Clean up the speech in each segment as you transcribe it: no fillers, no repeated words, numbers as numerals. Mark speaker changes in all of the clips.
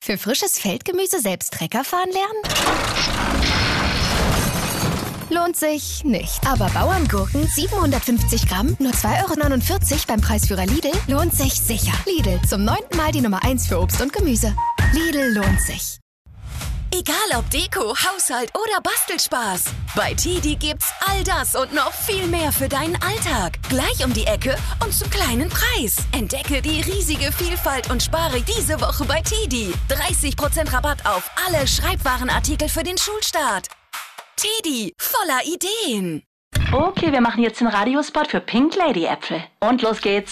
Speaker 1: Für frisches Feldgemüse selbst Trecker fahren lernen? Lohnt sich nicht. Aber Bauerngurken 750 Gramm, nur 2,49 € beim Preisführer Lidl, lohnt sich sicher. Lidl, zum 9. Mal die Nummer 1 für Obst und Gemüse. Lidl lohnt sich.
Speaker 2: Egal ob Deko, Haushalt oder Bastelspaß. Bei TiDi gibt's all das und noch viel mehr für deinen Alltag. Gleich um die Ecke und zum kleinen Preis. Entdecke die riesige Vielfalt und spare diese Woche bei TiDi. 30% Rabatt auf alle Schreibwarenartikel für den Schulstart. TiDi, voller Ideen.
Speaker 3: Okay, wir machen jetzt den Radiospot für Pink Lady Äpfel. Und los geht's.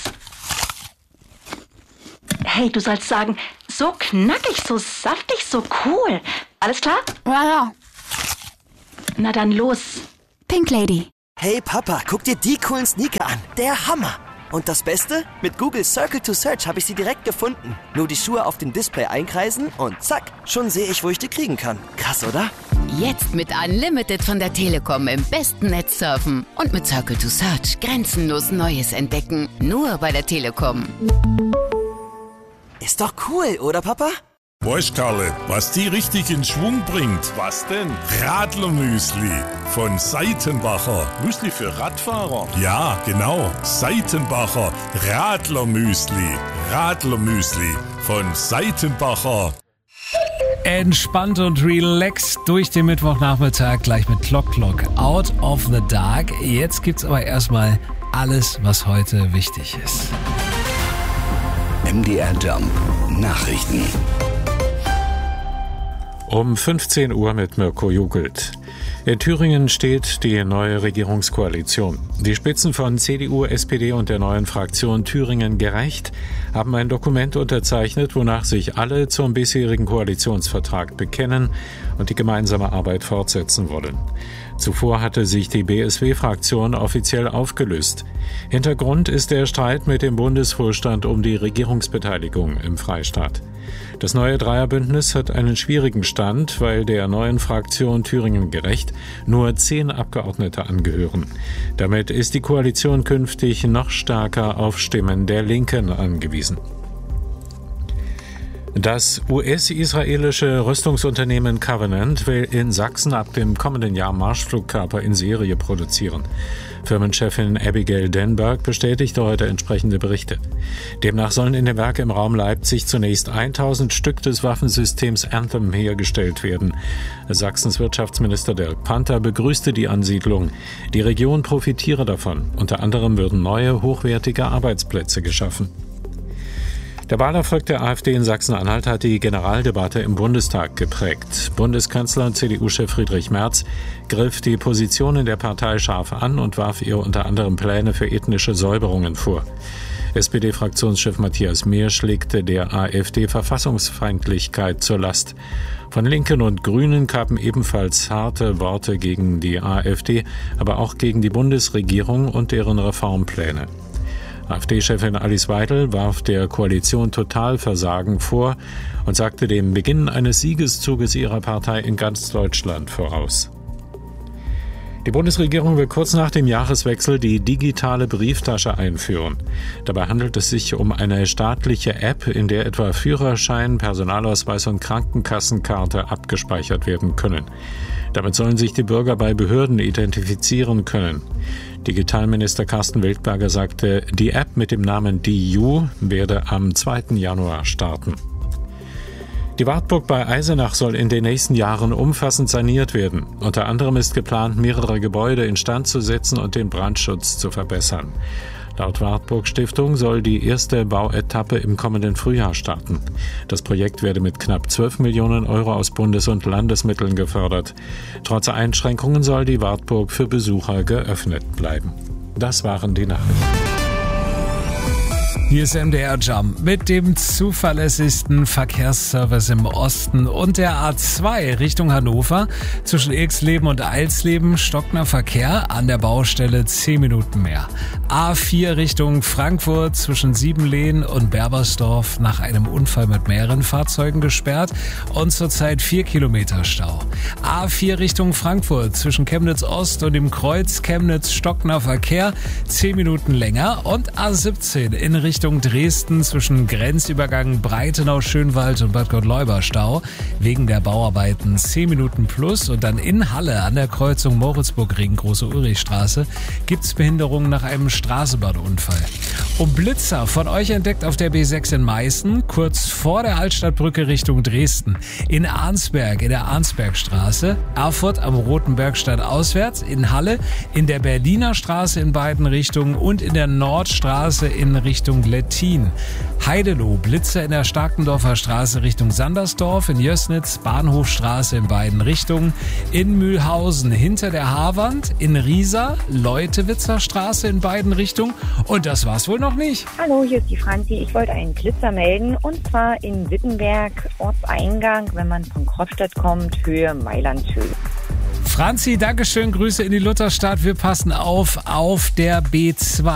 Speaker 3: Hey, du sollst sagen, so knackig, so saftig, so cool. Alles klar?
Speaker 1: Ja.
Speaker 3: Na dann los.
Speaker 1: Pink Lady.
Speaker 4: Hey Papa, guck dir die coolen Sneaker an. Der Hammer. Und das Beste? Mit Google Circle to Search habe ich sie direkt gefunden. Nur die Schuhe auf dem Display einkreisen und zack, schon sehe ich, wo ich die kriegen kann. Krass, oder?
Speaker 5: Jetzt mit Unlimited von der Telekom im besten Netz surfen und mit Circle to Search grenzenlos Neues entdecken. Nur bei der Telekom.
Speaker 4: Ist doch cool, oder Papa?
Speaker 6: Weißt Karle, was die richtig in Schwung bringt? Was denn? Radlermüsli von Seitenbacher. Müsli für Radfahrer? Ja, genau. Seitenbacher Radlermüsli. Radlermüsli von Seitenbacher.
Speaker 7: Entspannt und relaxed durch den Mittwochnachmittag gleich mit Clock Out of the Dark. Jetzt gibt's aber erstmal alles, was heute wichtig ist.
Speaker 8: MDR Jump Nachrichten.
Speaker 9: Um 15 Uhr mit Mirko Jugelt. In Thüringen steht die neue Regierungskoalition. Die Spitzen von CDU, SPD und der neuen Fraktion Thüringen gerecht haben ein Dokument unterzeichnet, wonach sich alle zum bisherigen Koalitionsvertrag bekennen und die gemeinsame Arbeit fortsetzen wollen. Zuvor hatte sich die BSW-Fraktion offiziell aufgelöst. Hintergrund ist der Streit mit dem Bundesvorstand um die Regierungsbeteiligung im Freistaat. Das neue Dreierbündnis hat einen schwierigen Stand, weil der neuen Fraktion Thüringen gerecht nur 10 Abgeordnete angehören. Damit ist die Koalition künftig noch stärker auf Stimmen der Linken angewiesen. Das US-israelische Rüstungsunternehmen Covenant will in Sachsen ab dem kommenden Jahr Marschflugkörper in Serie produzieren. Firmenchefin Abigail Denberg bestätigte heute entsprechende Berichte. Demnach sollen in dem Werk im Raum Leipzig zunächst 1000 Stück des Waffensystems Anthem hergestellt werden. Sachsens Wirtschaftsminister Dirk Panther begrüßte die Ansiedlung. Die Region profitiere davon. Unter anderem würden neue, hochwertige Arbeitsplätze geschaffen. Der Wahlerfolg der AfD in Sachsen-Anhalt hat die Generaldebatte im Bundestag geprägt. Bundeskanzler und CDU-Chef Friedrich Merz griff die Positionen der Partei scharf an und warf ihr unter anderem Pläne für ethnische Säuberungen vor. SPD-Fraktionschef Matthias Meersch legte der AfD Verfassungsfeindlichkeit zur Last. Von Linken und Grünen kamen ebenfalls harte Worte gegen die AfD, aber auch gegen die Bundesregierung und deren Reformpläne. AfD-Chefin Alice Weidel warf der Koalition Totalversagen vor und sagte dem Beginn eines Siegeszuges ihrer Partei in ganz Deutschland voraus. Die Bundesregierung will kurz nach dem Jahreswechsel die digitale Brieftasche einführen. Dabei handelt es sich um eine staatliche App, in der etwa Führerschein, Personalausweis und Krankenkassenkarte abgespeichert werden können. Damit sollen sich die Bürger bei Behörden identifizieren können. Digitalminister Carsten Wildberger sagte, die App mit dem Namen DiU werde am 2. Januar starten. Die Wartburg bei Eisenach soll in den nächsten Jahren umfassend saniert werden. Unter anderem ist geplant, mehrere Gebäude instand zu setzen und den Brandschutz zu verbessern. Laut Wartburg Stiftung soll die erste Bauetappe im kommenden Frühjahr starten. Das Projekt werde mit knapp 12 Millionen Euro aus Bundes- und Landesmitteln gefördert. Trotz Einschränkungen soll die Wartburg für Besucher geöffnet bleiben. Das waren die Nachrichten.
Speaker 7: Hier ist MDR Jump mit dem zuverlässigsten Verkehrsservice im Osten und der A2 Richtung Hannover. Zwischen Ilksleben und Eilsleben stockender Verkehr, an der Baustelle 10 Minuten mehr. A4 Richtung Frankfurt zwischen Siebenlehn und Berbersdorf nach einem Unfall mit mehreren Fahrzeugen gesperrt und zurzeit 4 Kilometer Stau. A4 Richtung Frankfurt zwischen Chemnitz Ost und dem Kreuz Chemnitz stockender Verkehr 10 Minuten länger und A17 in Richtung Richtung Dresden zwischen Grenzübergang Breitenau-Schönwald und Bad Gottleuba Stau. Wegen der Bauarbeiten 10 Minuten plus. Und dann in Halle an der Kreuzung Moritzburg-Ring, Große Ulrichstraße, gibt's Behinderungen nach einem Straßenbahnunfall. Und Blitzer von euch entdeckt auf der B6 in Meißen, kurz vor der Altstadtbrücke Richtung Dresden. In Arnsberg, in der Arnsbergstraße, Erfurt am Rotenbergstadt auswärts, in Halle, in der Berliner Straße in beiden Richtungen und in der Nordstraße in Richtung Lettin. Heideloh, Blitzer in der Starkendorfer Straße Richtung Sandersdorf, in Jößnitz, Bahnhofstraße in beiden Richtungen, in Mühlhausen hinter der Haarwand, in Riesa, Leutewitzer Straße in beiden Richtungen und das war's wohl noch nicht.
Speaker 10: Hallo, hier ist die Franzi. Ich wollte einen Blitzer melden und zwar in Wittenberg, Ortseingang, wenn man von Kroppstadt kommt, Höhe Mailandshöhe.
Speaker 7: Franzi, Dankeschön, Grüße in die Lutherstadt. Wir passen auf der B2.